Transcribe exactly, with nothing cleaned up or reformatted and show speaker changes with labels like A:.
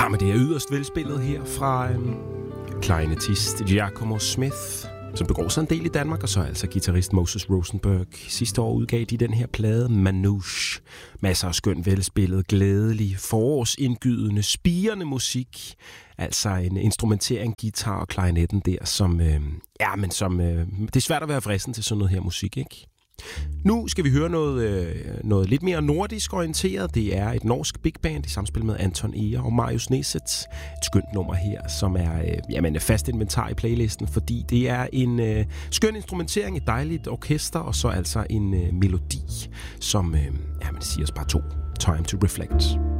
A: Ah, men det er yderst velspillet her fra øhm, klarinettist Giacomo Smith, som begår sig en del i Danmark, og så altså guitarist Moses Rosenberg. Sidste år udgav de den her plade Manouche. Masser af skøn, velspillet, glædelig, forårsindgydende, spirende musik. Altså en instrumentering, guitar og klarinetten der, som, øh, ja, men som, øh, det er svært at være fristen til sådan noget her musik, ikke? Nu skal vi høre noget, øh, noget lidt mere nordisk orienteret. Det er et norsk big band i samspil med Anton Eger og Marius Neset. Et skønt nummer her, som er øh, jamen, fast inventar i playlisten, fordi det er en øh, skøn instrumentering, et dejligt orkester, og så altså en øh, melodi, som øh, ja, man siger os bare to. Time to Reflect.